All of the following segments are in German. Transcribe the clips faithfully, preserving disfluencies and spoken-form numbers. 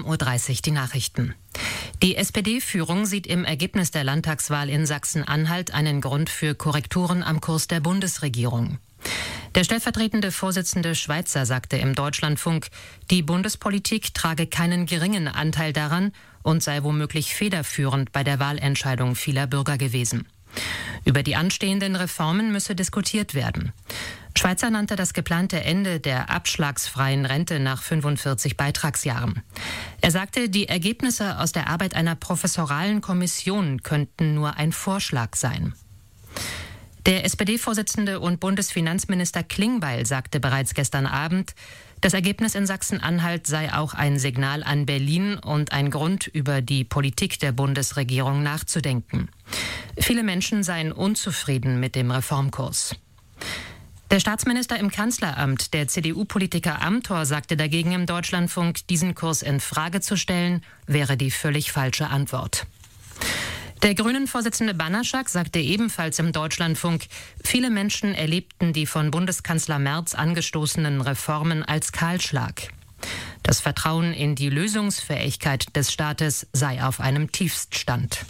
sieben Uhr dreißig die Nachrichten. Die S P D-Führung sieht im Ergebnis der Landtagswahl in Sachsen-Anhalt einen Grund für Korrekturen am Kurs der Bundesregierung. Der stellvertretende Vorsitzende Schweizer sagte im Deutschlandfunk, die Bundespolitik trage keinen geringen Anteil daran und sei womöglich federführend bei der Wahlentscheidung vieler Bürger gewesen. Über die anstehenden Reformen müsse diskutiert werden. Schweizer nannte das geplante Ende der abschlagsfreien Rente nach fünfundvierzig Beitragsjahren. Er sagte, die Ergebnisse aus der Arbeit einer professoralen Kommission könnten nur ein Vorschlag sein. Der S P D-Vorsitzende und Bundesfinanzminister Klingbeil sagte bereits gestern Abend, das Ergebnis in Sachsen-Anhalt sei auch ein Signal an Berlin und ein Grund, über die Politik der Bundesregierung nachzudenken. Viele Menschen seien unzufrieden mit dem Reformkurs. Der Staatsminister im Kanzleramt, der C D U-Politiker Amthor, sagte dagegen im Deutschlandfunk, diesen Kurs in Frage zu stellen, wäre die völlig falsche Antwort. Der Grünen-Vorsitzende Banaschak sagte ebenfalls im Deutschlandfunk, viele Menschen erlebten die von Bundeskanzler Merz angestoßenen Reformen als Kahlschlag. Das Vertrauen in die Lösungsfähigkeit des Staates sei auf einem Tiefststand.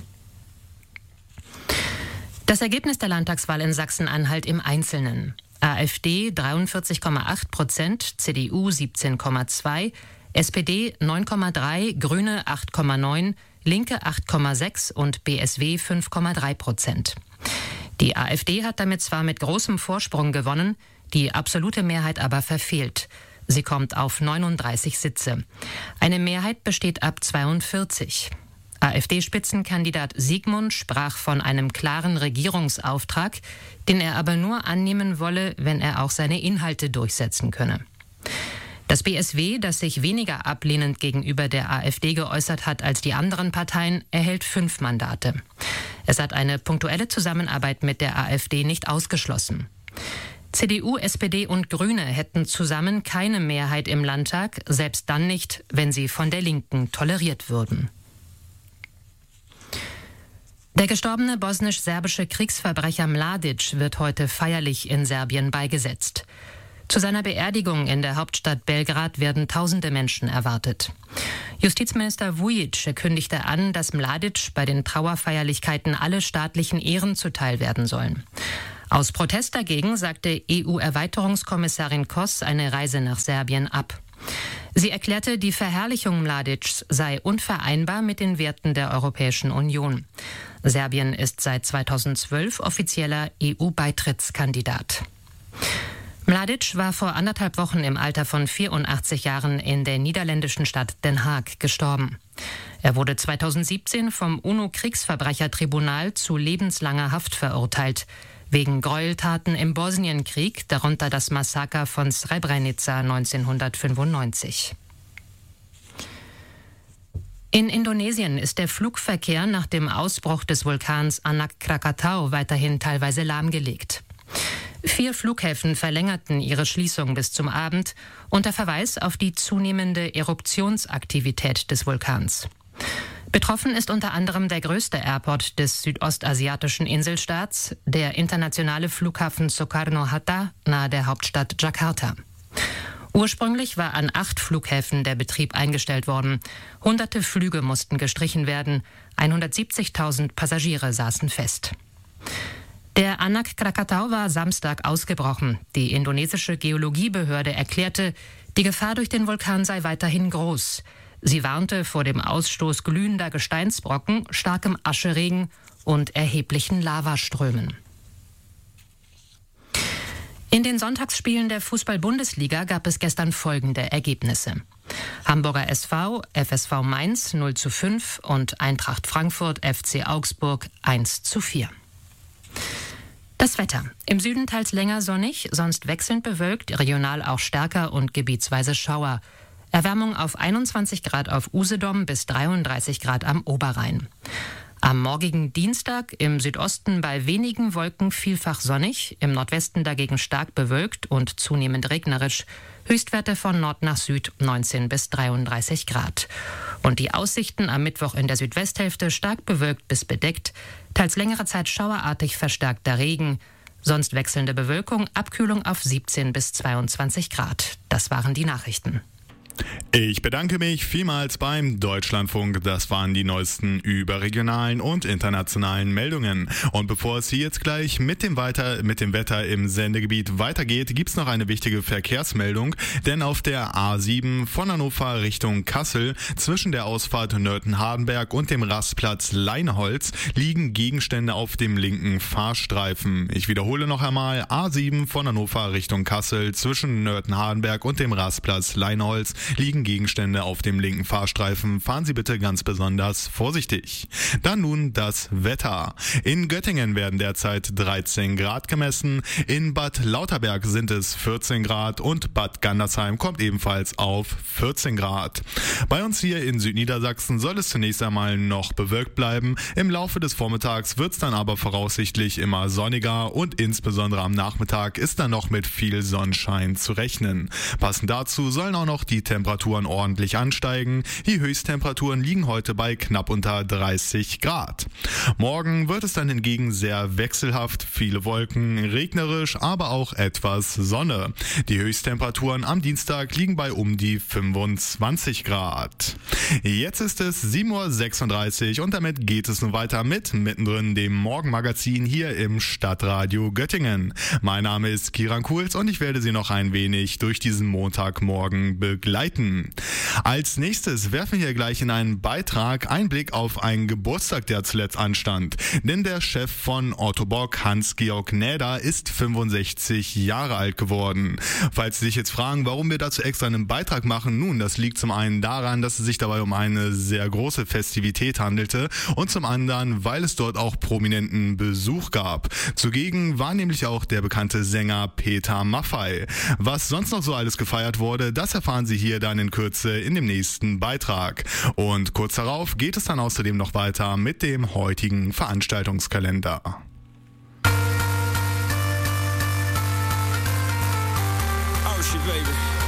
Das Ergebnis der Landtagswahl in Sachsen-Anhalt im Einzelnen. AfD dreiundvierzig Komma acht Prozent, C D U siebzehn Komma zwei, S P D neun Komma drei, Grüne acht Komma neun, Linke acht Komma sechs und B S W fünf Komma drei Prozent. Die AfD hat damit zwar mit großem Vorsprung gewonnen, die absolute Mehrheit aber verfehlt. Sie kommt auf neununddreißig Sitze. Eine Mehrheit besteht ab zweiundvierzig. AfD-Spitzenkandidat Siegmund sprach von einem klaren Regierungsauftrag, den er aber nur annehmen wolle, wenn er auch seine Inhalte durchsetzen könne. Das B S W, das sich weniger ablehnend gegenüber der AfD geäußert hat als die anderen Parteien, erhält fünf Mandate. Es hat eine punktuelle Zusammenarbeit mit der AfD nicht ausgeschlossen. C D U, S P D und Grüne hätten zusammen keine Mehrheit im Landtag, selbst dann nicht, wenn sie von der Linken toleriert würden. Der gestorbene bosnisch-serbische Kriegsverbrecher Mladic wird heute feierlich in Serbien beigesetzt. Zu seiner Beerdigung in der Hauptstadt Belgrad werden tausende Menschen erwartet. Justizminister Vujic kündigte an, dass Mladic bei den Trauerfeierlichkeiten alle staatlichen Ehren zuteil werden sollen. Aus Protest dagegen sagte E U-Erweiterungskommissarin Kos eine Reise nach Serbien ab. Sie erklärte, die Verherrlichung Mladics sei unvereinbar mit den Werten der Europäischen Union. Serbien ist seit zweitausendzwölf offizieller E U-Beitrittskandidat. Mladic war vor anderthalb Wochen im Alter von vierundachtzig Jahren in der niederländischen Stadt Den Haag gestorben. Er wurde zweitausendsiebzehn vom UNO-Kriegsverbrechertribunal zu lebenslanger Haft verurteilt, wegen Gräueltaten im Bosnienkrieg, darunter das Massaker von Srebrenica neunzehnhundertfünfundneunzig. In Indonesien ist der Flugverkehr nach dem Ausbruch des Vulkans Anak Krakatau weiterhin teilweise lahmgelegt. Vier Flughäfen verlängerten ihre Schließung bis zum Abend unter Verweis auf die zunehmende Eruptionsaktivität des Vulkans. Betroffen ist unter anderem der größte Airport des südostasiatischen Inselstaats, der internationale Flughafen Soekarno-Hatta nahe der Hauptstadt Jakarta. Ursprünglich war an acht Flughäfen der Betrieb eingestellt worden. Hunderte Flüge mussten gestrichen werden. hundertsiebzigtausend Passagiere saßen fest. Der Anak Krakatau war Samstag ausgebrochen. Die indonesische Geologiebehörde erklärte, die Gefahr durch den Vulkan sei weiterhin groß. Sie warnte vor dem Ausstoß glühender Gesteinsbrocken, starkem Ascheregen und erheblichen Lavaströmen. In den Sonntagsspielen der Fußball-Bundesliga gab es gestern folgende Ergebnisse. Hamburger S V, F S V Mainz null zu fünf und Eintracht Frankfurt, F C Augsburg eins zu vier. Das Wetter. Im Süden teils länger sonnig, sonst wechselnd bewölkt, regional auch stärker und gebietsweise Schauer. Erwärmung auf einundzwanzig Grad auf Usedom bis dreiunddreißig Grad am Oberrhein. Am morgigen Dienstag im Südosten bei wenigen Wolken vielfach sonnig, im Nordwesten dagegen stark bewölkt und zunehmend regnerisch. Höchstwerte von Nord nach Süd neunzehn bis dreiunddreißig Grad. Und die Aussichten am Mittwoch in der Südwesthälfte stark bewölkt bis bedeckt, teils längere Zeit schauerartig verstärkter Regen, sonst wechselnde Bewölkung, Abkühlung auf siebzehn bis zweiundzwanzig Grad. Das waren die Nachrichten. Ich bedanke mich vielmals beim Deutschlandfunk. Das waren die neuesten überregionalen und internationalen Meldungen. Und bevor es hier jetzt gleich mit dem, weiter, mit dem Wetter im Sendegebiet weitergeht, gibt's noch eine wichtige Verkehrsmeldung. Denn auf der A sieben von Hannover Richtung Kassel zwischen der Ausfahrt Nörten-Hardenberg und dem Rastplatz Leineholz liegen Gegenstände auf dem linken Fahrstreifen. Ich wiederhole noch einmal, A sieben von Hannover Richtung Kassel zwischen Nörten-Hardenberg und dem Rastplatz Leineholz liegen Gegenstände auf dem linken Fahrstreifen. Fahren Sie bitte ganz besonders vorsichtig. Dann nun das Wetter. In Göttingen werden derzeit dreizehn Grad gemessen, in Bad Lauterberg sind es vierzehn Grad und Bad Gandersheim kommt ebenfalls auf vierzehn Grad. Bei uns hier in Südniedersachsen soll es zunächst einmal noch bewölkt bleiben. Im Laufe des Vormittags wird es dann aber voraussichtlich immer sonniger und insbesondere am Nachmittag ist dann noch mit viel Sonnenschein zu rechnen. Passend dazu sollen auch noch die Temperaturen ordentlich ansteigen. Die Höchsttemperaturen liegen heute bei knapp unter dreißig Grad. Morgen wird es dann hingegen sehr wechselhaft, viele Wolken, regnerisch, aber auch etwas Sonne. Die Höchsttemperaturen am Dienstag liegen bei um die fünfundzwanzig Grad. Jetzt ist es sieben Uhr sechsunddreißig und damit geht es nun weiter mit mittendrin dem Morgenmagazin hier im Stadtradio Göttingen. Mein Name ist Kiran Kuhls und ich werde Sie noch ein wenig durch diesen Montagmorgen begleiten. Als nächstes werfen wir hier gleich in einen Beitrag einen Blick auf einen Geburtstag, der zuletzt anstand. Denn der Chef von Otto Bock, Hans-Georg Näder, ist fünfundsechzig Jahre alt geworden. Falls Sie sich jetzt fragen, warum wir dazu extra einen Beitrag machen, nun, das liegt zum einen daran, dass es sich dabei um eine sehr große Festivität handelte und zum anderen, weil es dort auch prominenten Besuch gab. Zugegen war nämlich auch der bekannte Sänger Peter Maffay. Was sonst noch so alles gefeiert wurde, das erfahren Sie hier dann in Kürze in dem nächsten Beitrag. Und kurz darauf geht es dann außerdem noch weiter mit dem heutigen Veranstaltungskalender. Oh shit, baby.